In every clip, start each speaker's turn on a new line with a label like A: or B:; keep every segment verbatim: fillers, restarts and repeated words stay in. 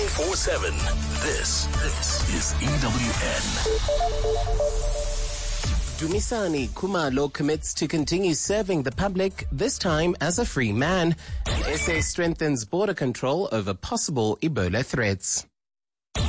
A: twenty-four seven. This, this is E W N.
B: Dumisani Khumalo commits to continue serving the public, this time as a free man. The S A strengthens border control over possible Ebola threats. A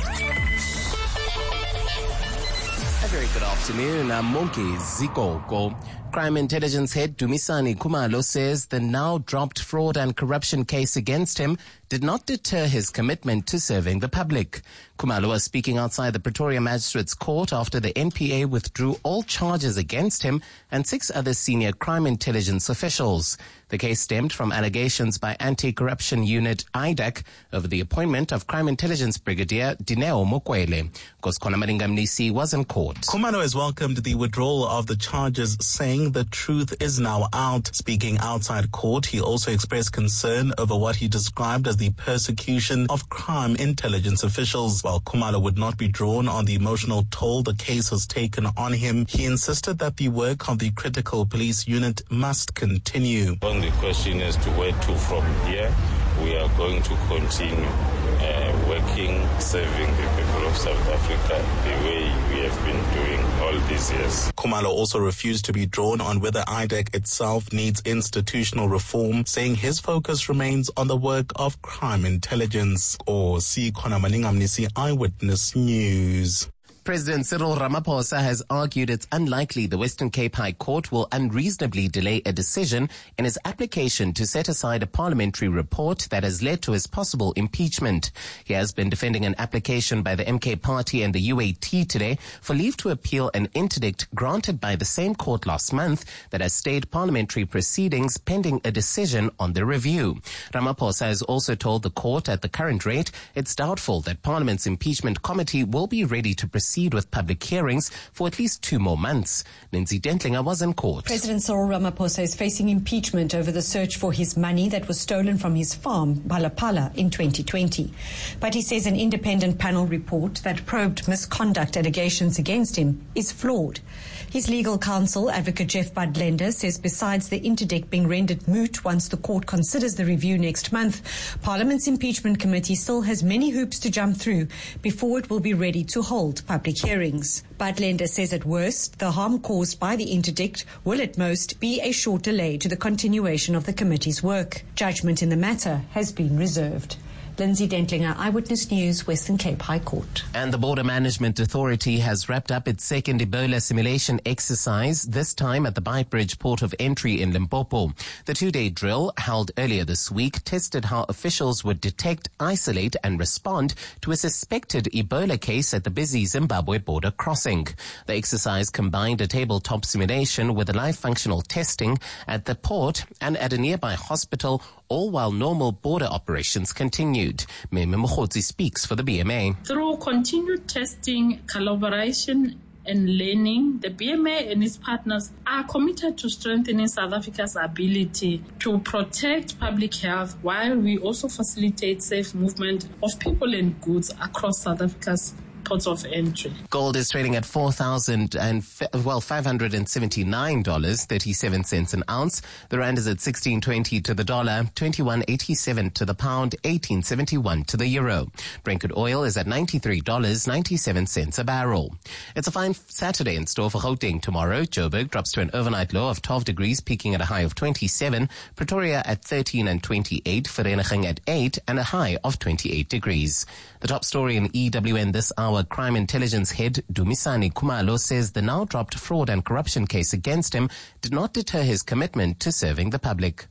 B: very good afternoon. I'm Monki Zikoko. Crime Intelligence head Dumisani Khumalo says the now dropped fraud and corruption case against him did not deter his commitment to serving the public. Khumalo was speaking outside the Pretoria Magistrates Court after the N P A withdrew all charges against him and six other senior crime intelligence officials. The case stemmed from allegations by Anti-Corruption Unit I D A C over the appointment of Crime Intelligence Brigadier Dineo Mokwele. Koskona Malingamnisi was in court.
C: Khumalo has welcomed the withdrawal of the charges, saying the truth is now out. Speaking outside court, he also expressed concern over what he described as the persecution of crime intelligence officials. While Khumalo would not be drawn on the emotional toll the case has taken on him, he insisted that the work of the Critical Police Unit must continue.
D: The question is to where to from here. We are going to continue uh, working, serving the people of South Africa the way we have been doing all these years.
C: Khumalo also refused to be drawn on whether I D A C itself needs institutional reform, saying his focus remains on the work of crime intelligence. Or Sikhona Malingamnisi, Eyewitness News.
B: President Cyril Ramaphosa has argued it's unlikely the Western Cape High Court will unreasonably delay a decision in his application to set aside a parliamentary report that has led to his possible impeachment. He has been defending an application by the M K Party and the U A T today for leave to appeal an interdict granted by the same court last month that has stayed parliamentary proceedings pending a decision on the review. Ramaphosa has also told the court at the current rate it's doubtful that Parliament's impeachment committee will be ready to proceed with public hearings for at least two more months. Lindsay Dentlinger was in court.
E: President Cyril Ramaphosa is facing impeachment over the search for his money that was stolen from his farm, Balapala, in twenty twenty. But he says an independent panel report that probed misconduct allegations against him is flawed. His legal counsel, Advocate Jeff Badlender, says besides the interdict being rendered moot once the court considers the review next month, Parliament's impeachment committee still has many hoops to jump through before it will be ready to hold public hearings. Badlender says at worst, the harm caused by the interdict will at most be a short delay to the continuation of the committee's work. Judgment in the matter has been reserved. Lindsay Dentlinger, Eyewitness News, Western Cape High Court.
B: And the Border Management Authority has wrapped up its second Ebola simulation exercise, this time at the Beitbridge port of entry in Limpopo. The two-day drill, held earlier this week, tested how officials would detect, isolate and respond to a suspected Ebola case at the busy Zimbabwe border crossing. The exercise combined a tabletop simulation with a live functional testing at the port and at a nearby hospital, all while normal border operations continued. Meme Mokgotsi speaks for the B M A.
F: Through continued testing, collaboration and learning, the B M A and its partners are committed to strengthening South Africa's ability to protect public health while we also facilitate safe movement of people and goods across South Africa's ports of entry.
B: Gold is trading at four thousand and well five hundred and seventy nine dollars thirty seven cents an ounce. The rand is at sixteen twenty to the dollar, twenty one eighty seven to the pound, eighteen seventy one to the euro. Brent crude oil is at ninety three dollars ninety seven cents a barrel. It's a fine Saturday in store for Gauteng tomorrow. Joburg drops to an overnight low of twelve degrees, peaking at a high of twenty seven. Pretoria at thirteen and twenty eight. Vereeniging at eight and a high of twenty eight degrees. The top story in E W N this hour. Crime Intelligence head Dumisani Khumalo says the now dropped fraud and corruption case against him did not deter his commitment to serving the public.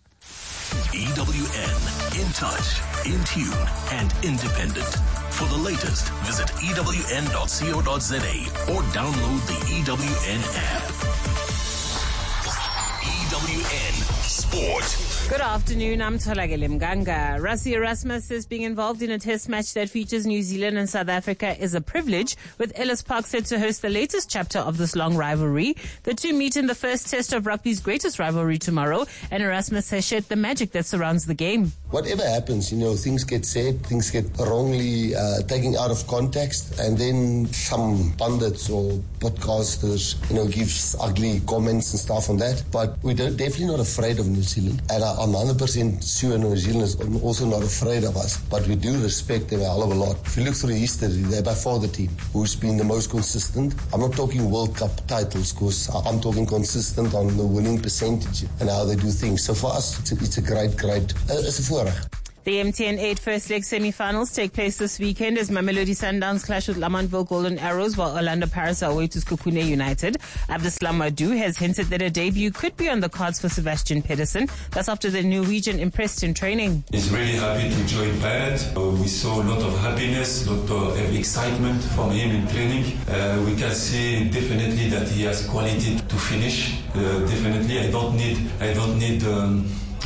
A: E W N, in touch, in tune, and independent. For the latest, visit E W N dot co dot za or download the E W N app. E W N Sport.
G: Good afternoon, I'm Tolagele Mganga. Rassie Erasmus says being involved in a test match that features New Zealand and South Africa is a privilege, with Ellis Park set to host the latest chapter of this long rivalry. The two meet in the first test of rugby's greatest rivalry tomorrow, and Erasmus has shared the magic that surrounds the game.
H: whatever happens, you know, things get said, things get wrongly uh, taken out of context, and then some pundits or podcasters, you know, gives ugly comments and stuff on that. But we're definitely not afraid of New Zealand, and I'm one hundred percent sure New Zealand is also not afraid of us, but we do respect them a hell of a lot. If you look through history, they're by far the team who's been the most consistent. I'm not talking World Cup titles, because I'm talking consistent on the winning percentage and how they do things. So for us, it's a, it's a great, great, uh, it's a voorrecht.
G: The M T N eight first leg semi-finals take place this weekend as Mamelodi Sundowns clash with Lamantville Golden Arrows, while Orlando Pirates are away to Sekhukhune United. Abdeslam Madu has hinted that a debut could be on the cards for Sebastian Pedersen. That's after the Norwegian impressed in training.
I: He's really happy to join Pirates. Uh, we saw a lot of happiness, a lot of excitement from him in training. Uh, we can see definitely that he has quality to finish. Uh, definitely, I don't need, I don't need. Um,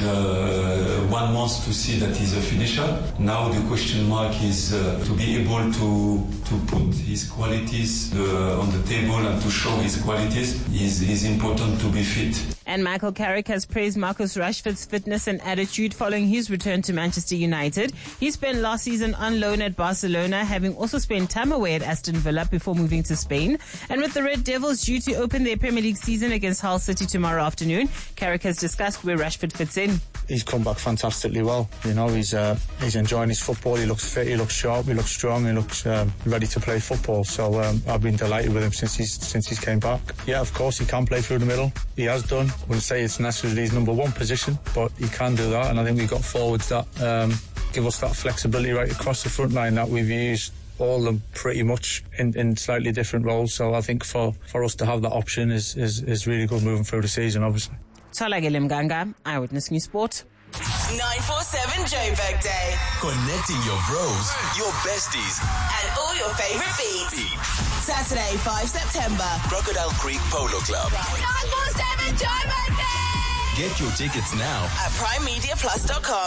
I: Uh, one wants to see that he's a finisher. Now the question mark is uh, to be able to to put his qualities uh, on the table and to show his qualities is, is important to be fit.
G: And Michael Carrick has praised Marcus Rashford's fitness and attitude following his return to Manchester United. He spent last season on loan at Barcelona, having also spent time away at Aston Villa before moving to Spain. And with the Red Devils due to open their Premier League season against Hull City tomorrow afternoon, Carrick has discussed where Rashford fits in.
J: He's come back fantastically well. You know, he's uh, he's enjoying his football. He looks fit. He looks sharp. He looks strong. He looks um, ready to play football. So um, I've been delighted with him since he's since he's came back. Yeah, of course he can play through the middle. He has done. I wouldn't say it's necessarily his number one position, but he can do that. And I think we've got forwards that um, give us that flexibility right across the front line that we've used. All of them pretty much in, in slightly different roles. So I think for, for us to have that option is, is, is really good moving through the season, obviously.
G: Tholakele Mganga, Eyewitness News Sport.
K: nine four seven Joburg Day.
A: Connecting your bros, your besties,
K: and all your favorite beats. Saturday, five September.
A: Crocodile Creek Polo Club.
K: nine four seven Joburg Day.
A: Get your tickets now
K: at prime media plus dot com.